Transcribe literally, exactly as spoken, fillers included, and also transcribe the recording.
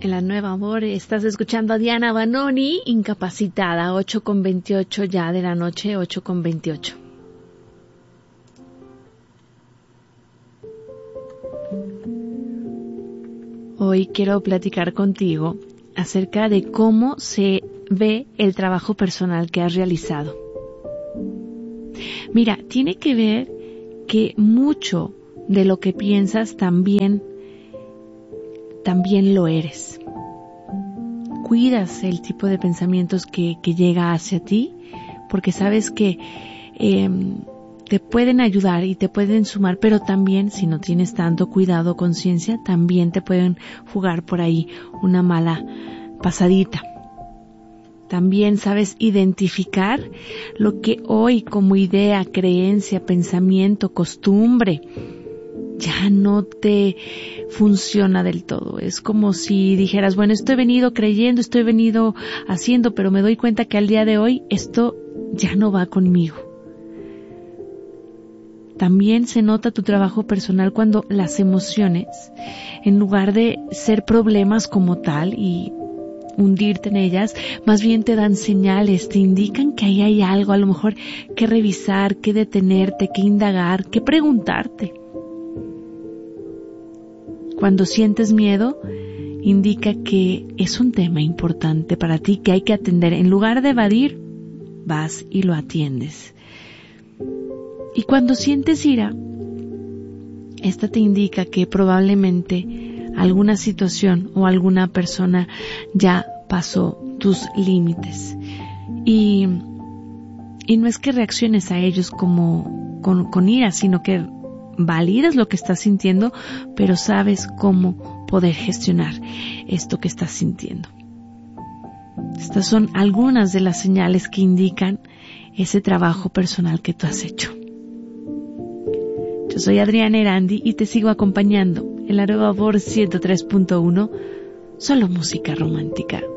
En la nueva amor estás escuchando a Diana Vanoni, incapacitada, ocho con veintiocho ya de la noche, ocho con veintiocho. Hoy quiero platicar contigo acerca de cómo se ve el trabajo personal que has realizado. Mira, tiene que ver que mucho de lo que piensas también también lo eres. Cuidas el tipo de pensamientos que, que llega hacia ti, porque sabes que eh, te pueden ayudar y te pueden sumar, pero también, si no tienes tanto cuidado o conciencia, también te pueden jugar por ahí una mala pasadita. También sabes identificar lo que hoy como idea, creencia, pensamiento, costumbre, ya no te funciona del todo. Es como si dijeras, bueno, esto he venido creyendo, esto he venido haciendo, pero me doy cuenta que al día de hoy esto ya no va conmigo. También se nota tu trabajo personal cuando las emociones, en lugar de ser problemas como tal y hundirte en ellas, más bien te dan señales, te indican que ahí hay algo, a lo mejor que revisar, que detenerte, que indagar, que preguntarte. Cuando sientes miedo, indica que es un tema importante para ti que hay que atender. En lugar de evadir, vas y lo atiendes. Y cuando sientes ira, esta te indica que probablemente alguna situación o alguna persona ya pasó tus límites. Y, y no es que reacciones a ellos como con, con ira, sino que validas lo que estás sintiendo, pero sabes cómo poder gestionar esto que estás sintiendo. Estas son algunas de las señales que indican ese trabajo personal que tú has hecho. Yo soy Adriana Erandi y te sigo acompañando en la nueva Voz ciento tres punto uno, solo música romántica.